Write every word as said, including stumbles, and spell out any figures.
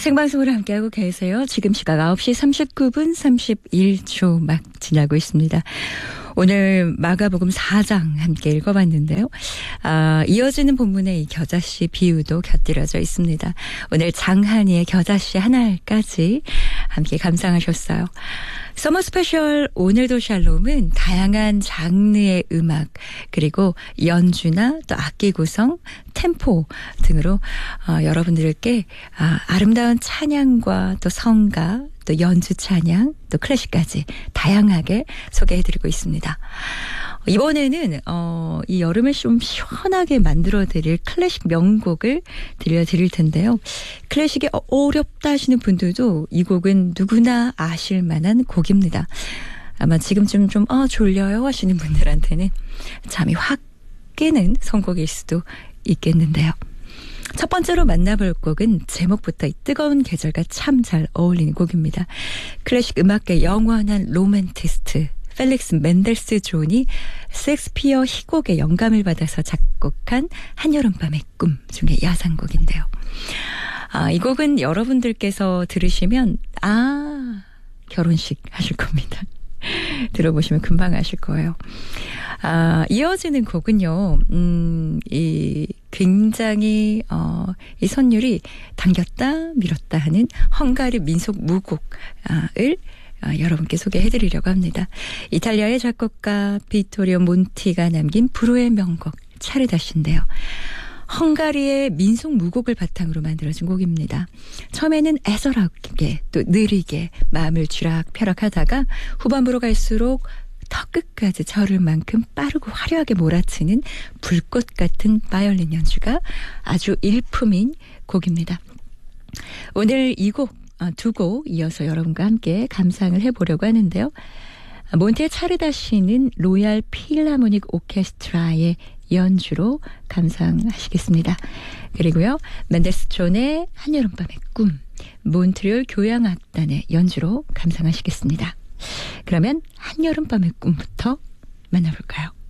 생방송으로 함께하고 계세요. 지금 시각 아홉 시 삼십구 분 삼십일 초 막 지나고 있습니다. 오늘 마가복음 사 장 함께 읽어봤는데요. 아, 이어지는 본문의 이 겨자씨 비유도 곁들여져 있습니다. 오늘 장한이의 겨자씨 하나까지 함께 감상하셨어요. 서머 스페셜 오늘도 샬롬은 다양한 장르의 음악 그리고 연주나 또 악기 구성, 템포 등으로 어, 여러분들께 아, 아름다운 찬양과 또 성가 또 연주 찬양, 또 클래식까지 다양하게 소개해드리고 있습니다. 이번에는 어, 이 여름을 좀 시원하게 만들어드릴 클래식 명곡을 들려드릴 텐데요. 클래식이 어렵다 하시는 분들도 이 곡은 누구나 아실 만한 곡입니다. 아마 지금쯤 좀 어, 졸려요 하시는 분들한테는 잠이 확 깨는 선곡일 수도 있겠는데요. 첫 번째로 만나볼 곡은 제목부터 이 뜨거운 계절과 참 잘 어울리는 곡입니다. 클래식 음악계 영원한 로맨티스트 펠릭스 멘델스 존이 셰익스피어 희곡의 영감을 받아서 작곡한 한여름밤의 꿈 중에 야상곡인데요. 아, 이 곡은 여러분들께서 들으시면 아 결혼식 하실 겁니다. 들어보시면 금방 아실 거예요. 아, 이어지는 곡은요, 음, 이 굉장히, 어, 이 선율이 당겼다, 밀었다 하는 헝가리 민속 무곡을 아, 여러분께 소개해드리려고 합니다. 이탈리아의 작곡가 비토리오 몬티가 남긴 불후의 명곡, 차르다시인데요. 헝가리의 민속 무곡을 바탕으로 만들어진 곡입니다. 처음에는 애절하게 또 느리게 마음을 쥐락펴락하다가 후반부로 갈수록 더 끝까지 저를 만큼 빠르고 화려하게 몰아치는 불꽃 같은 바이올린 연주가 아주 일품인 곡입니다. 오늘 이 곡, 두 곡 이어서 여러분과 함께 감상을 해보려고 하는데요. 몬티의 차르다시는 로얄 필하모닉 오케스트라의 연주로 감상하시겠습니다. 그리고요, 멘델스 존의 한여름밤의 꿈, 몬트리올 교향악단의 연주로 감상하시겠습니다. 그러면 한여름밤의 꿈부터 만나볼까요?